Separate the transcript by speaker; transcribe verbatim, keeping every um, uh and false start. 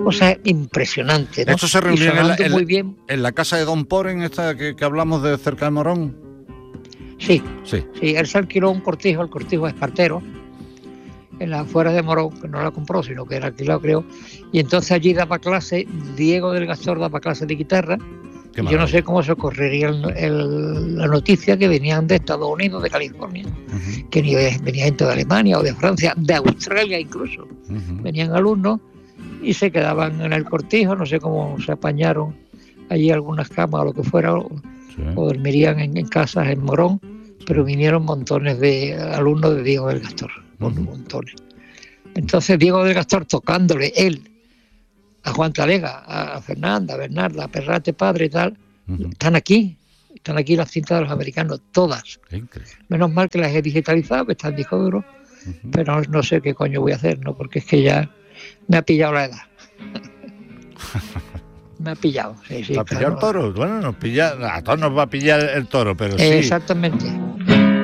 Speaker 1: cosa impresionante, ¿no?
Speaker 2: Esto se reunió en la, en,
Speaker 1: muy bien.
Speaker 2: en la casa de Don Poren, esta que, que hablamos de cerca de Morón.
Speaker 1: Sí,
Speaker 2: sí,
Speaker 1: sí, él se alquiló un cortijo, el cortijo Espartero, en las afueras de Morón, que no la compró, sino que era alquilado, creo, y entonces allí daba clase, Diego del Gastor daba clase de guitarra, y yo no sé cómo se correría el, el, la noticia que venían de Estados Unidos, de California, uh-huh. que ni venía gente de Alemania o de Francia, de Australia incluso, uh-huh. venían alumnos y se quedaban en el cortijo, no sé cómo se apañaron allí algunas camas o lo que fuera, o, sí. o dormirían en, en casas en Morón, pero vinieron montones de alumnos de Diego del Gastor, uh-huh. montones. Entonces Diego del Gastor tocándole él a Juan Talega, a Fernanda, a Bernarda, a Perrate padre y tal, uh-huh. están aquí, están aquí las cintas de los americanos, todas. Increíble. Menos mal que las he digitalizado, que están en disco duro, uh-huh. pero no sé qué coño voy a hacer, ¿no? Porque es que ya me ha pillado la edad. Me ha pillado, sí, sí.
Speaker 2: ¿Va a pillar claro. el toro? Bueno, nos pilla, a todos nos va a pillar el toro, pero sí.
Speaker 1: Exactamente.